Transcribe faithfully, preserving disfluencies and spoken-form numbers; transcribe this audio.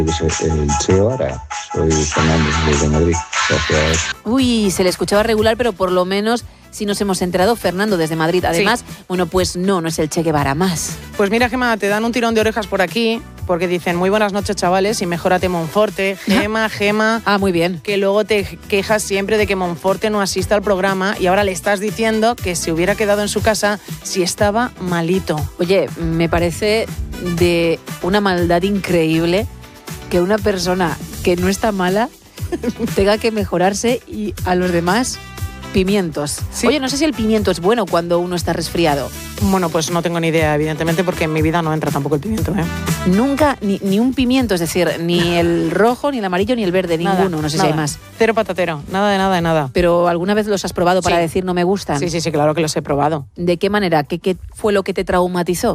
El Che Guevara, soy Fernando desde Madrid. Gracias. Uy, se le escuchaba regular, pero por lo menos sí nos hemos enterado. Fernando desde Madrid. Además, sí. Bueno, pues no, no es el Che Guevara más. Pues mira, Gema, te dan un tirón de orejas por aquí, porque dicen, muy buenas noches, chavales, y mejórate Monforte. Gema, Gema. Ah, muy bien. Que luego te quejas siempre de que Monforte no asista al programa y ahora le estás diciendo que se hubiera quedado en su casa si estaba malito. Oye, me parece de una maldad increíble que una persona que no está mala tenga que mejorarse y a los demás pimientos. ¿Sí? Oye, no sé si el pimiento es bueno cuando uno está resfriado. Bueno, pues no tengo ni idea, evidentemente, porque en mi vida no entra tampoco el pimiento, ¿eh? Nunca, ni, ni un pimiento, es decir, ni el rojo, ni el amarillo, ni el verde, nada, ninguno, no sé nada. si hay más. Cero patatero, nada de nada de nada. ¿Pero alguna vez los has probado para sí. decir no me gustan? Sí, sí, sí, claro que los he probado. ¿De qué manera? ¿Qué, qué fue lo que te traumatizó?